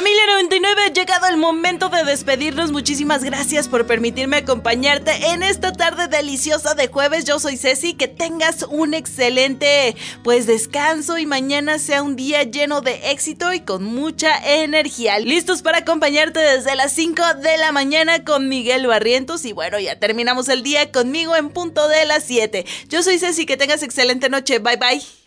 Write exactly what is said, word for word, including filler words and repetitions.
Familia noventa y nueve, ha llegado el momento de despedirnos. Muchísimas gracias por permitirme acompañarte en esta tarde deliciosa de jueves. Yo soy Ceci, que tengas un excelente pues descanso y mañana sea un día lleno de éxito y con mucha energía. Listos para acompañarte desde las cinco de la mañana con Miguel Barrientos y bueno, ya terminamos el día conmigo en punto de las siete. Yo soy Ceci, que tengas excelente noche. Bye bye.